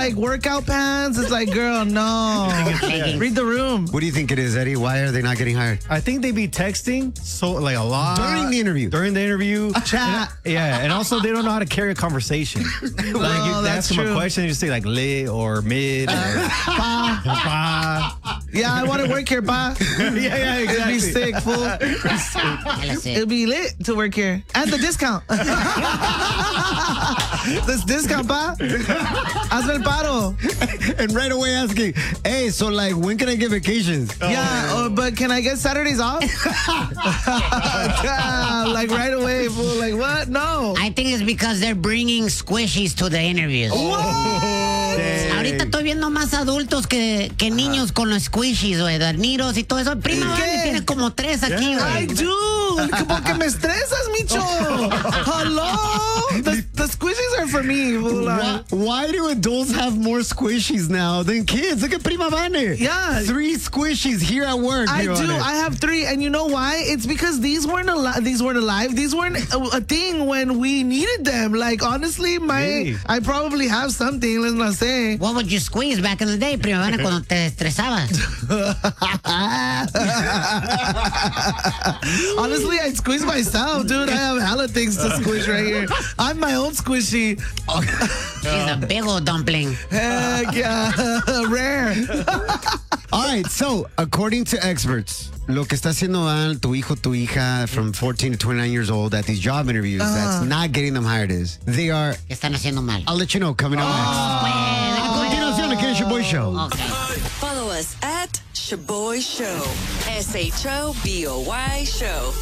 like workout pants. It's like, girl, no. Read the room. What do you think it is, Eddie? Why are they not getting hired? I think they be texting so like a lot During the interview. Chat. Yeah, and also they don't know how to carry a conversation. Like you that's ask them true. a question, you just say like lit or mid or pa. Yeah, I want to work here, pa. Yeah, It'd exactly. be sick, fool. It'd be lit to work here. And the discount. This discount, pa. Hazme el paro. And right away asking, hey, so like, when can I get vacations? Yeah, but can I get Saturdays off? Yeah, like right away, fool. Like, what? No. I think it's because they're bringing squishies to the interviews. Ahorita estoy viendo más adultos que niños con los squishies, güey, los nidos y todo eso. Prima Vane tiene como 3 aquí, I güey. do. Porque me estresas, Micho. Hello? The squishies are for me, fool. Why do adults have more squishies now than kids? Look at Prima Vane. Yeah. 3 squishies here at work. I Prima do. Vane. I have 3, and you know why? It's because these weren't alive. These weren't a thing when we needed them. Like honestly, Really? I probably have something. Let's not say. What would you squeeze back in the day, Prima Vane, cuando te estresabas? Honestly, I squeeze myself, dude. I have hella things to squish right here. I'm my own squishy. She's a big old dumpling. Heck yeah, rare. All right, so according to experts, lo que está haciendo mal tu hijo, tu hija from 14 to 29 years old at these job interviews that's not getting them hired is they are. ¿Qué están haciendo mal? I'll let you know coming up next. A continuación, aquí en Shaboy Show. Okay. Follow us at Shaboy Show. SHOBOY Show.